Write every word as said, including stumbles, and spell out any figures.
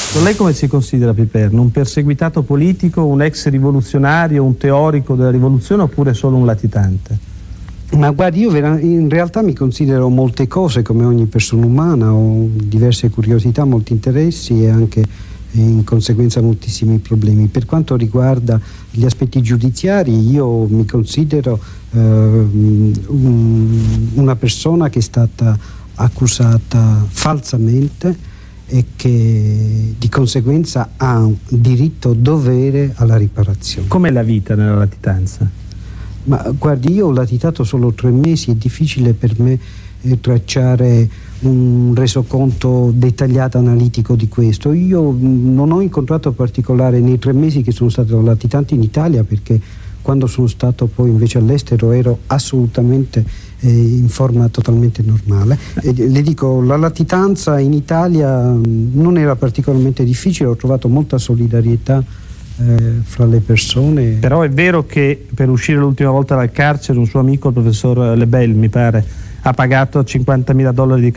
Lei come si considera Piperno? Un perseguitato politico, un ex rivoluzionario, un teorico della rivoluzione oppure solo un latitante? Ma guardi, io in realtà mi considero molte cose come ogni persona umana, ho diverse curiosità, molti interessi e anche in conseguenza moltissimi problemi. Per quanto riguarda gli aspetti giudiziari, io mi considero eh, un, una persona che è stata accusata falsamente e che di conseguenza ha un diritto dovere alla riparazione. Com'è la vita nella latitanza? Ma guardi, io ho latitato solo tre mesi, è difficile per me eh, tracciare un resoconto dettagliato, analitico di questo. Io mh, non ho incontrato particolare nei tre mesi che sono stato latitante in Italia, perché quando sono stato poi invece all'estero ero assolutamente eh, in forma totalmente normale. E le dico, la latitanza in Italia mh, non era particolarmente difficile, ho trovato molta solidarietà eh, fra le persone. Però è vero che per uscire l'ultima volta dal carcere un suo amico, il professor Lebel, mi pare, ha pagato cinquantamila dollari di